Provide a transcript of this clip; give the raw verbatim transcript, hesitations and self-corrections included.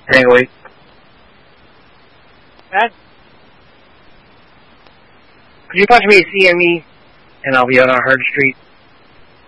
Anyway. That? Could you punch me a C M E, and I'll be out on Herd Street?